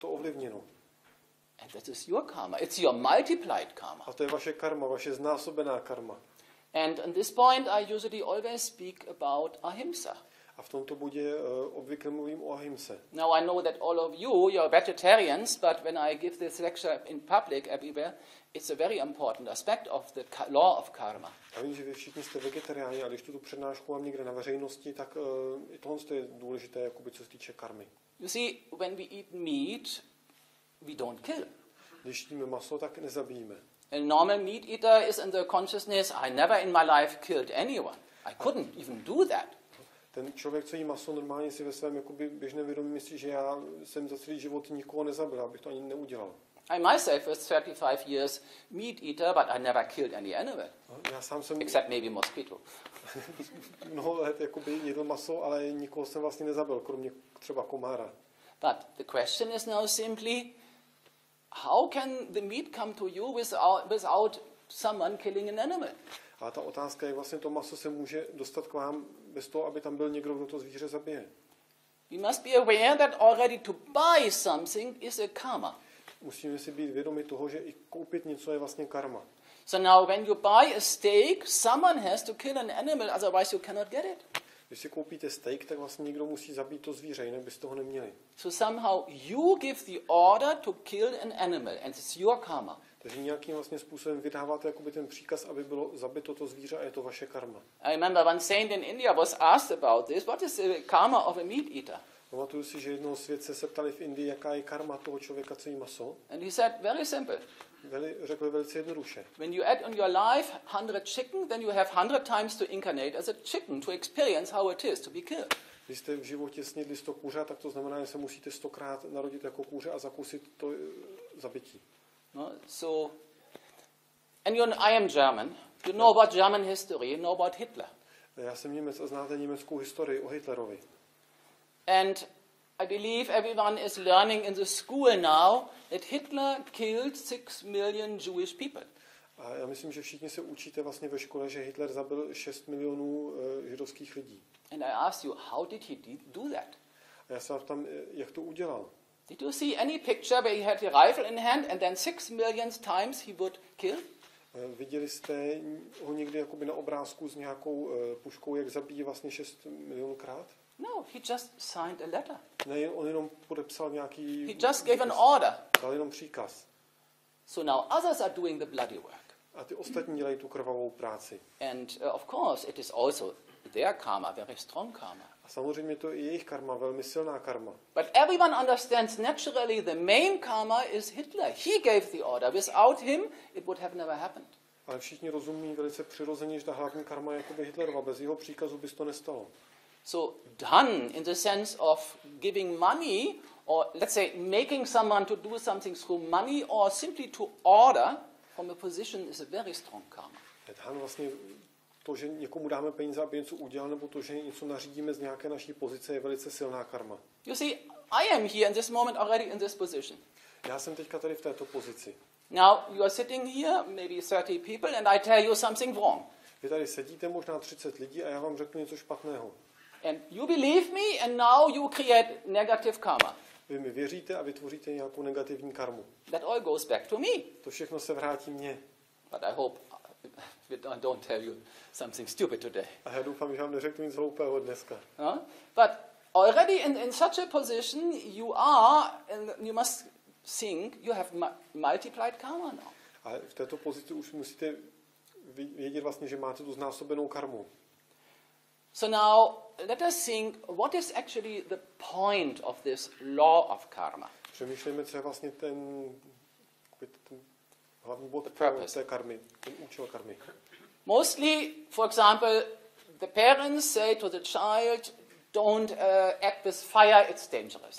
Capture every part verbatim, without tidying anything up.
to ovlivněno. And that is your karma. It's your multiplied karma. A to je vaše karma, vaše znásobená karma. And on this point I usually always speak about ahimsa. A v tomto bodě uh, obvykle mluvím o ahimse. Now I know that all of you, you're vegetarians, but when I give this lecture in public everywhere, it's a very important aspect of the law of karma. Já vím, že vy všichni jste vegetariáni, a když tu přednášku mám někde na veřejnosti, tak uh, i tohle je důležité, jakoby, co se týče karmy. You see, when we eat meat, we don't kill. Když jíme maso, tak nezabijíme. A normal meat eater is in the consciousness, I never in my life killed anyone. I couldn't even do that. Ten člověk, co jí maso, normálně si ve svém jakoby, běžném vědomí myslí, že já jsem za celý život nikoho nezabil, abych to ani neudělal. I myself was thirty-five years meat eater, but I never killed any animal. Já sám jsem except maybe mosquito. mnoho let jakoby jedl maso, ale nikoho jsem vlastně nezabil, kromě třeba komára. But the question is now simply, how can the meat come to you without, without someone killing an animal? A ta otázka je, vlastně to maso se může dostat k vám bez toho, aby tam byl někdo, kdo to zvíře zabije. We must be aware that already to buy something is a karma. Musíme si být vědomi toho, že i koupit něco je vlastně karma. So now when you buy a steak, someone has to kill an animal, otherwise you cannot get it. Když si koupíte steak, tak vlastně někdo musí zabít to zvíře, jinak byste toho neměli. So somehow you give the order to kill an animal, and it's your karma. Takže nějakým vlastně způsobem vydáváte jakoby ten příkaz, aby bylo zabito to zvíře a je to vaše karma. I remember one saint in India was asked about this. What is the karma of a meat eater? Pamatuju si, že jednou svědce se ptali v Indii, jaká je karma toho člověka, co jí maso. And he said, very simple. Veli, řekli velice jednoduše. When you add on your life one hundred chicken, then you have one hundred times to incarnate as a chicken to experience how it is to be killed. Když jste v životě snědli sto kuře, tak to znamená, že se musíte stokrát narodit jako kuře a zakusit to zabití. No, so, and you, I am German. You know about German history. You know about Hitler. Já jsem Němec a znáte německou historii o Hitlerovi. And I believe everyone is learning in the school now that Hitler killed six million Jewish people. A já myslím, že všichni se učíte vlastně ve škole, že Hitler zabil šest milionů uh, židovských lidí. And I ask you, how did he do that? A já se ptám, jak to udělal. Did you see any picture where he had the rifle in hand and then six million times he would kill? Uh, viděli jste ho někdy jakoby na obrázku s nějakou uh, puškou, jak zabíjí vlastně šest milionkrát? No, he just signed a letter. Ne, on jenom podepsal nějaký... He just gave an order. Dal jenom příkaz. So now others are doing the bloody work. A ty ostatní dělají tu krvavou práci. And uh, of course it is also their karma, very strong karma. A samozřejmě to je jejich karma, velmi silná karma. But everyone understands naturally the main karma is Hitler. He gave the order. Without him, it would have never happened. Ale všichni rozumí velice přirozeně, že ta hlavní karma je jakoby Hitlerova. Bez jeho příkazu by se to nestalo. So done in the sense of giving money, or let's say making someone to do something through money, or simply to order from a position is a very strong karma. Han vlastně to, že někomu dáme peníze, aby něco udělal, nebo to, že něco nařídíme z nějaké naší pozice, je velice silná karma. You see, I am here in this moment already in this position. Já jsem teďka tady v této pozici. Now you are sitting here, maybe thirty people, and I tell you something wrong. Vy tady sedíte, možná třicet lidí, a já vám řeknu něco špatného. And you believe me, and now you create negative karma. Vy mi věříte a vytvoříte nějakou negativní karmu. That all goes back to me. To všechno se vrátí mně. But I hope I don't tell you something stupid today. A já doufám, že vám neřeknu nic hloupého dneska. Huh? But already in, in such a position you are, and you must think you have mu- multiplied karma now. A v této pozici už musíte vědět vlastně, že máte tu znásobenou karmu. So now let us think, what is actually the point of this law of karma? Přemýšlejme, co je vlastně ten, ten hlavní bod té karmy, ten účel karmy. Mostly, for example, the parents say to the child, don't uh, act with fire, it's dangerous.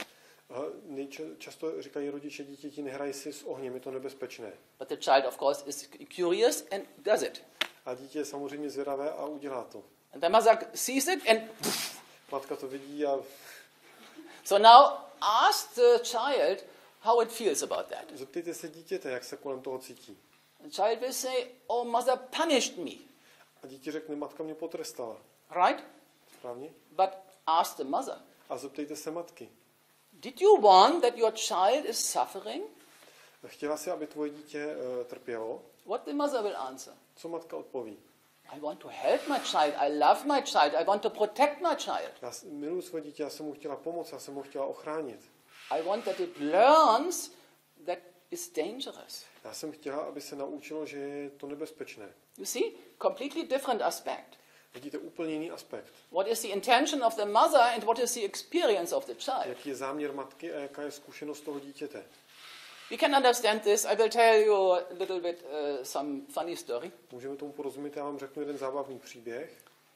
Často říkají rodiče dítěti, nehraj si s ohněm, je to nebezpečné. But the child, of course, is curious and does it. A dítě je samozřejmě zvědavé a udělá to. And the mother sees it and... Matka to vidí a... So now ask the child how it feels about that. Zeptejte se dítěte, jak se kolem toho cítí. The child will say, oh, mother punished me. A dítě řekne, matka mě potrestala. Right? Správně? But ask the mother. A zeptejte se matky. Did you want that your child is suffering? Chtěla jsi, aby tvoje dítě uh, trpělo? What the mother will answer? Co matka odpoví? I want to help my child. I love my child. I want to protect my child. Já s- miluji své dítě, já jsem mu chtěla pomoct, já jsem mu chtěla ochránit. I want that it learns that it's dangerous. Já jsem chtěla, aby se naučilo, že je to nebezpečné. You see? Completely different aspect. Vidíte úplně jiný aspekt. What is the intention of the mother and what is the experience of the child? Jaký je záměr matky a jaká je zkušenost toho dítěte. We can understand this. I will tell you a little bit uh, some funny story. Můžeme tomu porozumět, já vám řeknu jeden zábavný příběh.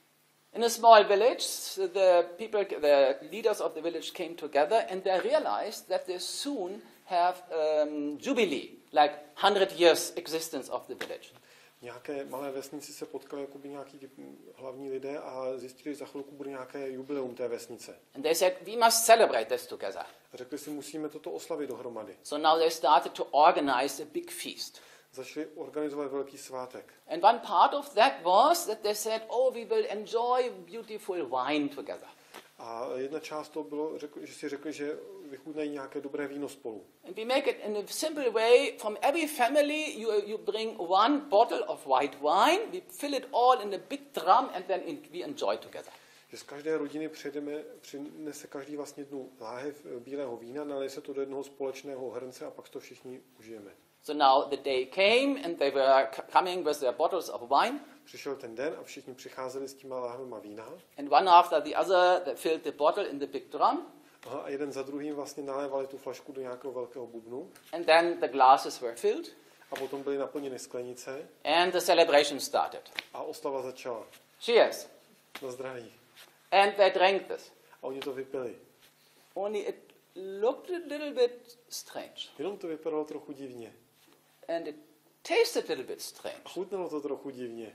In a small village, the people, the leaders of the village came together and they realized that they soon have um, jubilee, like one hundred years existence of the village. Nějaké malé vesnici se potkali jakoby nějaký ty hlavní lidé a zjistili, že za chvilku bude nějaké jubileum té vesnice. And they said, we must celebrate this together. A řekli si, musíme toto oslavit dohromady. So now they started to organize a big feast. Začali organizovat velký svátek. And one part of that was that they said, oh, we will enjoy beautiful wine together. A jedna část toho bylo, řekl, že si řekli, že vychutnají nějaké dobré víno spolu. And we make it in a simple way. From every family, you, you bring one bottle of white wine. We fill it all in a big drum and then in, we enjoy together. Že z každé rodiny přijdeme, přinese každý vlastně jednu láhev bílého vína, nalije se to do jednoho společného hrnce a pak to všichni užijeme. So now the day came and they were c- coming with their bottles of wine. Přišel ten den a všichni přicházeli s těma láhvema vína. And one after the other, they filled the bottle in the big drum. Aha, a jeden za druhým vlastně nalévali tu flašku do nějakého velkého bubnu. And then the glasses were filled. A potom byly naplněny sklenice And the celebration started. a oslava začala. Cheers. Na zdraví. And they drank this. A oni to vypili. Only it looked a little bit strange. Jenom to vypadalo trochu divně. And it tasted a little bit strange. A chutnalo to trochu divně.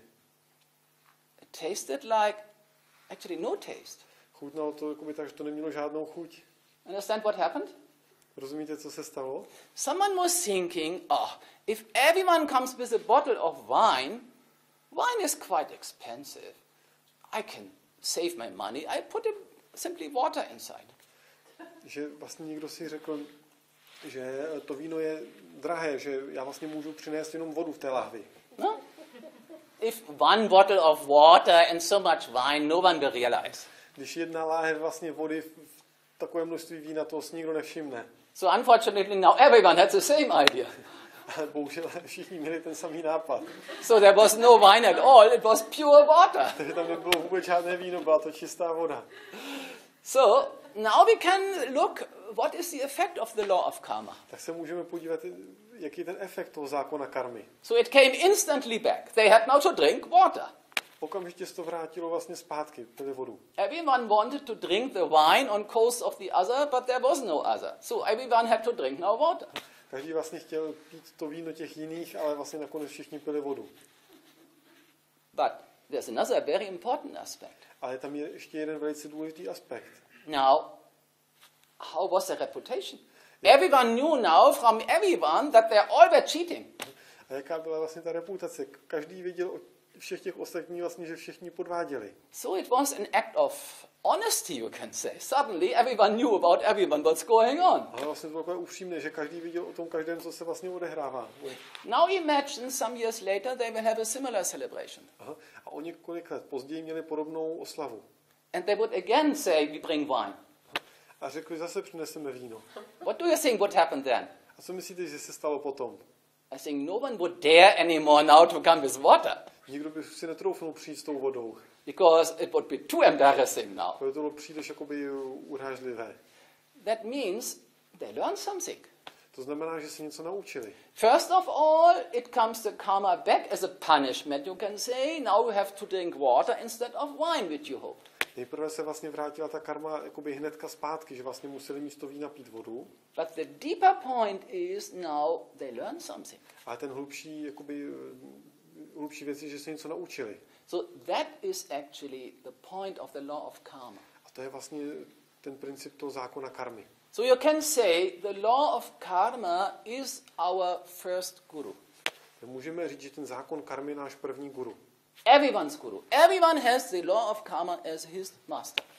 It tasted like actually no taste. Chutnalo to jakoby tak, že to nemělo žádnou chuť. Understand what happened? Rozumíte, co se stalo? Someone was thinking, oh, if everyone comes with a bottle of wine, wine is quite expensive. I can save my money. I put a, simply water inside. Že vlastně někdo si řekl, že to víno je drahé, že já vlastně můžu přinést jenom vodu v té lahvi. No? If one bottle of water and so much wine, no one will realize. Když jedna láhev vlastně vody v takové množství vína, toho si nikdo nevšimne. So unfortunately now everyone had the same idea. Ale bohužel všichni měli ten samý nápad. So there was no wine at all, it was pure water. Takže tam nebylo vůbec žádné víno, byla to čistá voda. So now we can look what is the effect of the law of karma. Tak se můžeme podívat, jaký je ten efekt toho zákona karmy. So it came instantly back. They had now to drink water. Okamžitě se to vrátilo vlastně zpátky, pili vodu. Everyone wanted to drink the wine on coast of the other, but there was no other. So everyone had to drink now water. Každý vlastně chtěl pít to víno těch jiných, ale vlastně nakonec všichni pili vodu. But there's another very important aspect. Ale tam je ještě jeden velice důležitý aspekt. Now, how was the reputation? Everyone knew now from everyone that they all were cheating. A jaká byla vlastně ta reputace? Každý věděl o všech těch ostatních vlastně, že všichni podváděli. So it was an act of honesty, you can say. Suddenly everyone knew about everyone what's going on. Ale vlastně to bylo takové upřímné, že každý věděl o tom každém, co se vlastně odehrává. Now imagine some years later they will have a similar celebration. Aha. A o několik let později měli podobnou oslavu. And they would again say, we bring wine. A řekli, zase přineseme víno. What do you think would happen then? A co myslíte, že se stalo potom? I think no one would dare anymore now to come with water. Nikdo by si netroufnul přijít s tou vodou. Because it would be too embarrassing now. To bylo příliš jakoby urážlivé. That means they learned something. To znamená, že se něco naučili. First of all, it comes the karma back as a punishment. You can say, now you have to drink water instead of wine, which you hoped. Nejprve se vlastně vrátila ta karma jakoby hnedka zpátky, že vlastně museli místo vína pít vodu. But the deeper point is now they learned something. Ale ten hlubší, jakoby, hlubší věc je, že se něco naučili. So that is actually the point of the law of karma. A to je vlastně ten princip toho zákona karmy. So you can say the law of karma is our first guru. Můžeme říct, že ten zákon karmy je náš první guru. Everyone's guru. Everyone has the law of karma as his master.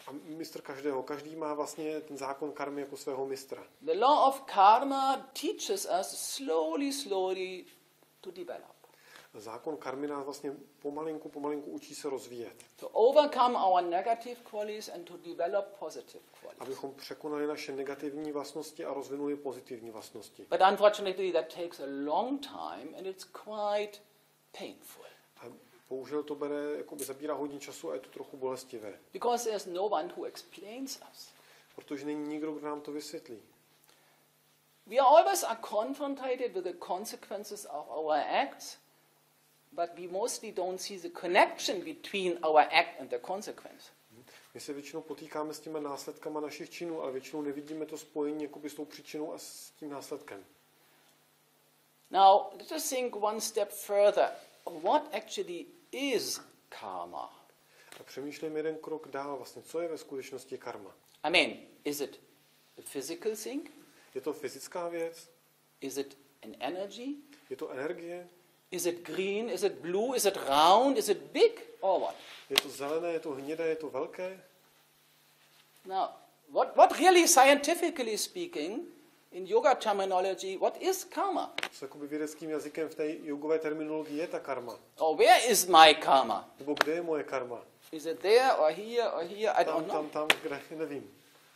A mistr každého. Každý má vlastně ten zákon karmy jako svého mistra. The law of karma teaches us slowly, slowly to develop. Zákon karmy nás vlastně pomalinku, pomalinku učí se rozvíjet. To overcome our negative qualities and to develop positive qualities. Abychom překonali naše negativní vlastnosti a rozvinuli pozitivní vlastnosti. But unfortunately that takes a long time and it's quite painful. A bohužel to bere, jakoby zabírá hodně času a je to trochu bolestivé. Because there's no one who explains us. Protože není nikdo, kdo nám to vysvětlí. We always are confronted with the consequences of our acts, but we mostly don't see the connection between our act and the consequence. My se většinou potýkáme s těma následkama našich činů, ale většinou nevidíme to spojení jakoby s tou příčinou a s tím následkem. Now, let us think one step further. What actually is karma? A přemýšlím jeden krok dál, vlastně, co je ve skutečnosti karma. I mean, is it a physical thing? Je to fyzická věc? Is it an energy? Je to energie? Is it green? Is it blue? Is it round? Is it big? Or what? Je to zelené, je to hnědé, je to velké? Now, what, what really scientifically speaking, in yoga terminology, what is karma? S jakoby vědeckým jazykem v té jogové terminologii je ta karma. Or where is my karma? Nebo kde je moje karma? Is it there or here or here? I Tam, don't know. tam, tam, kde, nevím.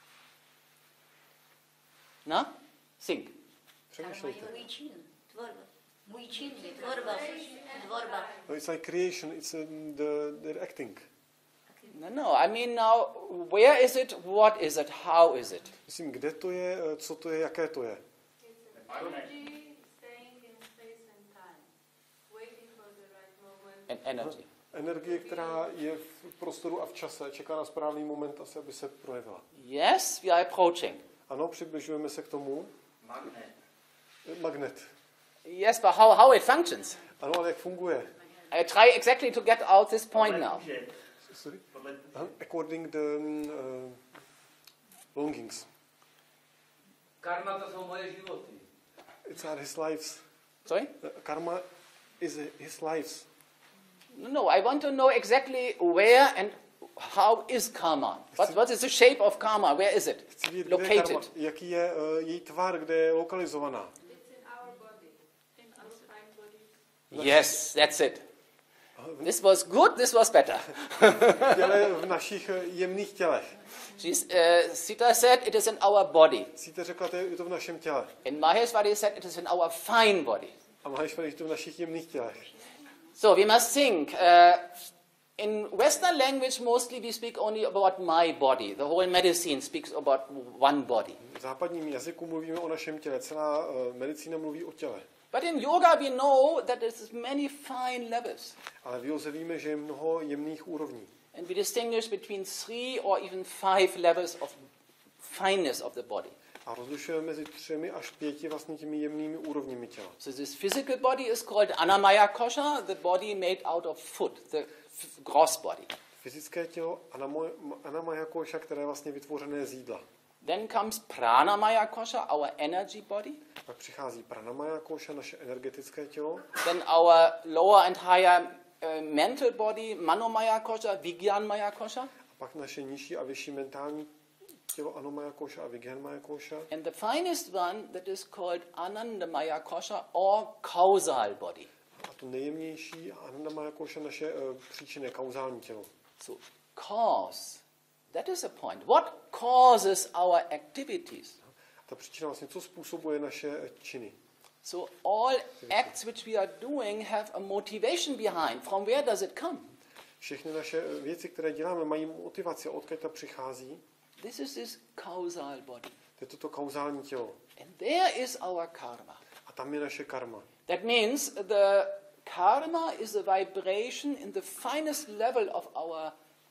No? Think. Přemýšlejte. Karma je můj čin, tvorba. Můj čin je tvorba, tvorba. No, it's like creation, it's um, the, the acting. No, no. I mean now, where is it? What is it? How is it? Myslím, kde to je, co to je, jaké to je. Energy staying in space and time, waiting for the right moment. An energy. Energie, která je v prostoru a v čase, čeká na správný moment asi, aby se projevila. Yes, we are approaching. Ano, přibližujeme se k tomu. Magnet. Magnet. Yes, but how, how it functions? Ano, ale jak funguje? I try exactly to get out this point now. Sorry? Aha, according the uh, longings. Karma to jsou moje životy. It's our his lives. Sorry? Uh, karma is his lives. No, no, I want to know exactly where and how is karma. What, what is the shape of karma? Where is it Chci vědět, kde je karma, located? jaký je uh, její tvar, kde je lokalizovaná. It's in our body, in our mind body. Yes, that's it. This was good, this was better. Těle v našich uh, jemných tělech. She's, uh, Sita said it is in our body. Sita řekla, to je je to v našem těle. And Maheshwari said it is in our fine body. A Maheshwari, že to v našich jemných tělech. So we must think. Uh, in Western language, mostly we speak only about my body. The whole medicine speaks about one body. V západním jazyku mluvíme o našem těle. Celá uh, medicína mluví o těle. But in yoga we know that there is many fine levels. Ale v józe víme, že je mnoho jemných úrovní. And we distinguish between three or even five levels of fineness of the body. A rozlišujeme mezi třemi až pěti vlastně těmi jemnými úrovněmi těla. So this physical body is called Annamaya Kosha, the body made out of food, the f- gross body. Fyzické tělo Annamaya Kosha, které je vlastně vytvořené z jídla. Then comes Pranamaya Kosha, our energy body. Pak přichází Pranamaya Kosha, naše energetické tělo. Then our lower and higher uh, mental body, Manomaya Kosha, Vijnanmaya Kosha. A pak naše nižší a vyšší mentální tělo Anomaya Kosha a Vijnanmaya Kosha. And the finest one that is called Anandamaya Kosha or causal body. A to nejjemnější Anandamaya Kosha, naše uh, příčinné kauzální tělo. So cause, that is a point. What causes our activities? Ta příčina vlastně, co způsobuje naše činy. So all acts which we are doing have a motivation behind. From where does it come? Všechny naše věci, které děláme, mají motivaci. Odkud ta přichází? This is this causal body. To je toto kauzální tělo. And there is our karma. A tam je naše karma. That means the karma is a vibration in the finest level of our,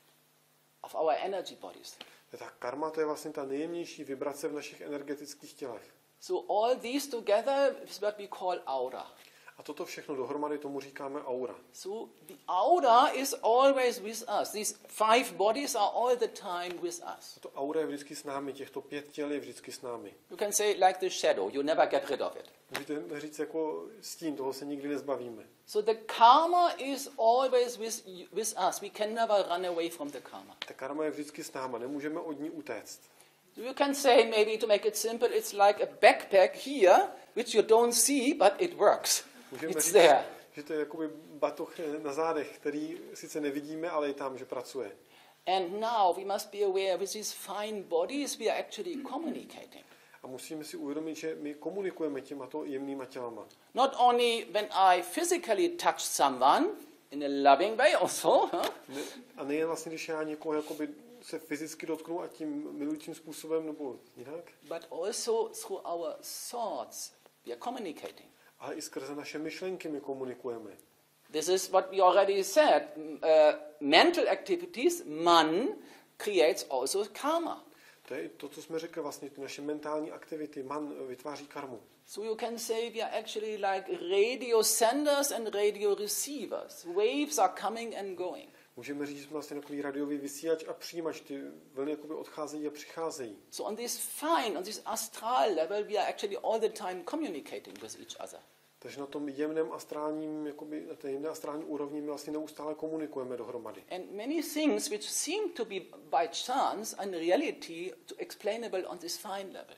of our energy bodies. Ta karma, to je vlastně ta nejjemnější vibrace v našich energetických tělech. So all these together is what we call aura. A toto všechno dohromady tomu říkáme aura. So the aura is always with us. These five bodies are all the time with us. A to aura je vždycky s námi, těchto pět těl je vždycky s námi. You can say like the shadow, you never get rid of it. Můžete říct jako stín, toho se nikdy nezbavíme. So the karma is always with, with us. We can never run away from the karma. Ta karma je vždycky s náma, nemůžeme od ní utéct. You can say, maybe to make it simple, it's like a backpack here, which you don't see, but it works. Můžeme It's říct, there. že to je jakoby batoh na zádech, který sice nevidíme, ale je tam, že pracuje. And now we must be aware with these fine bodies we are actually communicating. A musíme si uvědomit, že my komunikujeme těmato jemnýma tělama. Not only when I physically touch someone in a loving way also, huh? Ne, a nejen vlastně, když já někoho jakoby se fyzicky dotknu a tím milujícím způsobem nebo jinak, but also through our thoughts we are communicating. ale i skrze naše myšlenky my komunikujeme. This is what we already said. Uh, mental activities, man, creates also karma. To je to, co jsme řekli, vlastně ty naše mentální aktivity, man vytváří karmu. So you can say we are actually like radio senders and radio receivers. Waves are coming and going. Můžeme říct, že jsme vlastně takový radiový vysílač a přijímač, ty vlny jakoby odcházejí a přicházejí. So on this fine, on this astral level, we are actually all the time communicating with each other. Takže na tom jemném astrálním, jakoby, na té jemné astrální úrovni my vlastně neustále komunikujeme dohromady. And many things which seem to be by chance and reality to explainable on this fine level.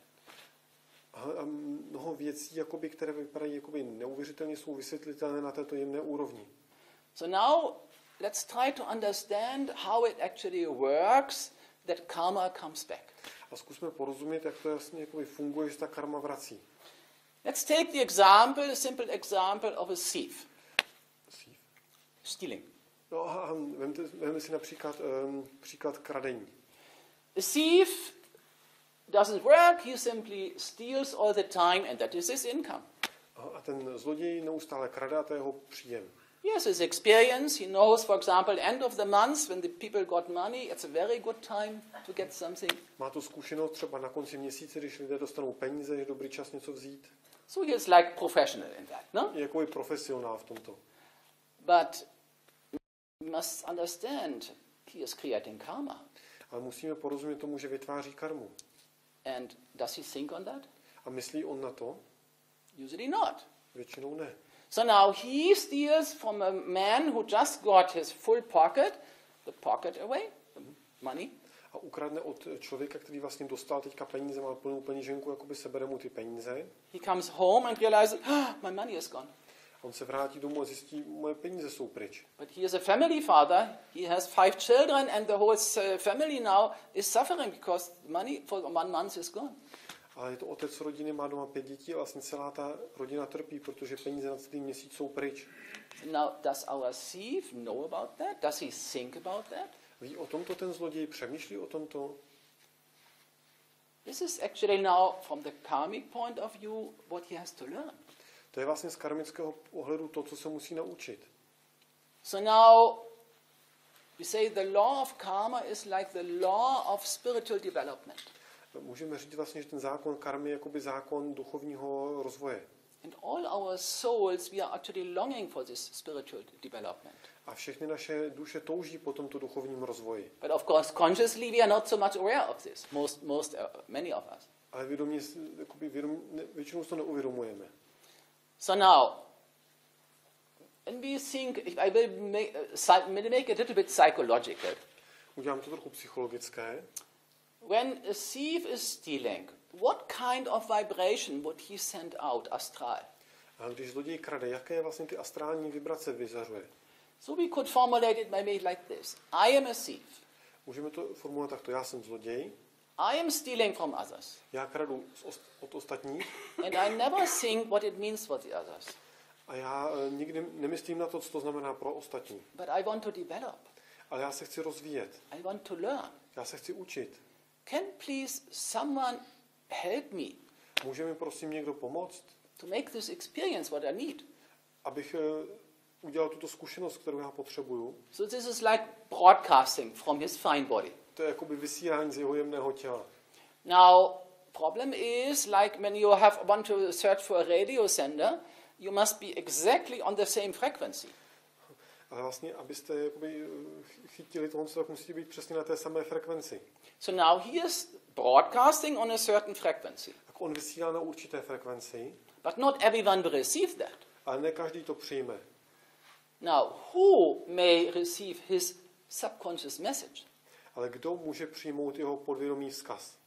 A, a mnoho věcí, jakoby, které vypadají jakoby neuvěřitelně, jsou vysvětlitelné na této jemné úrovni. So now let's try to understand how it actually works that karma comes back. A zkusme porozumět, jak to jasně jakoby funguje, že ta karma vrací. Let's take the example, a simple example of a thief. Stealing. No a vemte, vemte si například um, příklad kradení. A thief doesn't work, he simply steals all the time and that is his income. A, a ten zloděj neustále krade a to je jeho příjem. He has his experience, he knows, for example, end of the month when the people got money, it's a very good time to get something. Má to zkušenost třeba na konci měsíce, když lidé dostanou peníze, je dobrý čas něco vzít. So he is like professional in that, no? Je jako i profesionál v tomto. But we must understand he is creating karma. Ale musíme porozumět tomu, že vytváří karmu. And does he think on that? A myslí on na to? Usually not. Většinou ne. So now he steals from a man who just got his full pocket, the pocket away, the money. A ukradne od člověka, který vlastně dostal teďka peníze, má plnou peníženku, jakoby sebere mu ty peníze. He comes home and realizes, ah, my money is gone. A on se vrátí domů a zjistí, moje peníze jsou pryč. But he is a family father. He has five children and the whole family now is suffering because money for one month is gone. Ale je to otec rodiny, má doma pět dětí a vlastně celá ta rodina trpí, protože peníze na celý měsíc jsou pryč. Now, does our thief know about that? Does he think about that? Ví o tomto ten zloděj, přemýšlí o tomto? This is actually now, from the karmic point of view, what he has to learn. To je vlastně z karmického ohledu to, co se musí naučit. So now, we say the law of karma is like the law of spiritual development. Můžeme říct vlastně, že ten zákon karmy je jakoby zákon duchovního rozvoje. And all our souls, we are actually longing for this spiritual development. A všechny naše duše touží po tomto duchovním rozvoji. But of course, consciously, we are not so much aware of this. Most, most, uh, many of us. Ale vědomě, jakoby vědom, ne, většinou si to neuvědomujeme. So now, when we think, I will make, uh, make it a little bit psychological. Udělám to trochu psychologické. When a thief is stealing, what kind of vibration would he send out astral? A když zloděj krade, jaké vlastně ty astrální vibrace vyzařuje? So we could formulate it maybe like this. I am a thief. Můžeme to formulovat takto. Já jsem zloděj. I am stealing from others. Já kradu od ostatních. And I never think what it means for the others. A já nikdy nemyslím na to, co to znamená pro ostatní. But I want to develop. Ale já se chci rozvíjet. I want to learn. Já se chci učit. Can please someone help me? Může mi prosím někdo pomoct? To make this experience what I need. Abych udělal tuto zkušenost, kterou já potřebuju. So this is like broadcasting from his fine body. To je jakoby vysílání z jeho jemného těla. Now, problem is like when you have want to search for a radio sender, you must be exactly on the same frequency. Ale vlastně, abyste jakoby eh, chytili tohle, tak musíte být přesně na té samé frekvenci. So now he is broadcasting on a certain frequency, Tak on vysílá na určité frekvenci, but not everyone will receive that. ale ne každý to přijme. Now, who may receive his subconscious message? Ale kdo může přijmout jeho podvědomý vzkaz?